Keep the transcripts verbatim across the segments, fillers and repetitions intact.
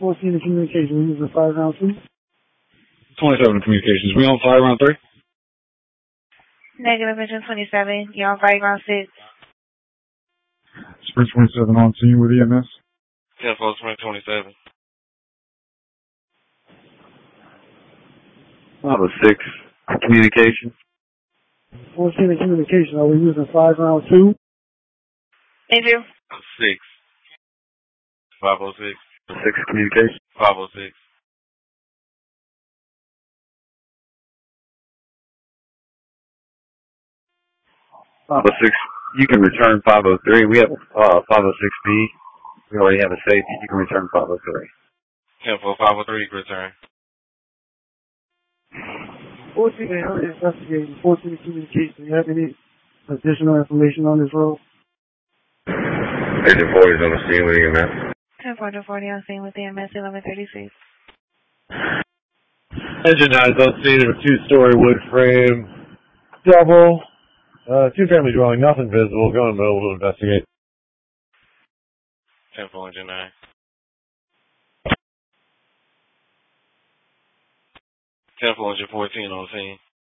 fourteen to communication. We use a five round two. twenty-seven to communications. We on fire round three? Negative engine twenty-seven. You're on fire ground six. Sprint twenty-seven on scene with E M S. ten four, Sprint twenty-seven. five oh six, communication. fourteen to communication. Are we using five round two? Andrew. six. five oh six. six, communication. five oh six. five oh six, you can return five oh three. We have uh, five oh six B. We already have a safety. You can return five oh three. ten four, five oh three, you can return. fourteen to investigating. fourteen to communication. Do you have any additional information on this road? Agent forty is on the scene with E M S. ten four to forty on scene with E M S eleven thirty-six. Engine nine is on scene of a two-story wood frame, double, uh, two-family dwelling, nothing visible. Go in the middle to investigate. ten four, engine nine. ten four, engine fourteen on scene.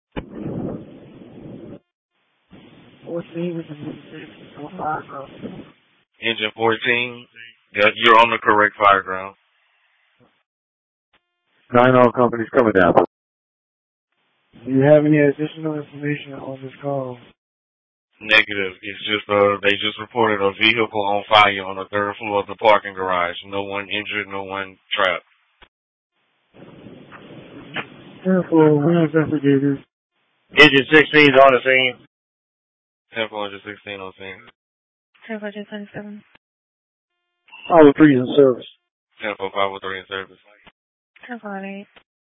fourteen with communication. So five round two. Engine fourteen, yeah, you're on the correct fire ground. Nine all companies coming down. Do you have any additional information on this call? Negative. It's just uh, they just reported a vehicle on fire on the third floor of the parking garage. No one injured, no one trapped. Therefore, we're investigators. Engine sixteen is on the scene. ten four, engine sixteen on scene. ten four to twenty-seven. five oh three is in service. ten four, five oh three in service. ten four eight.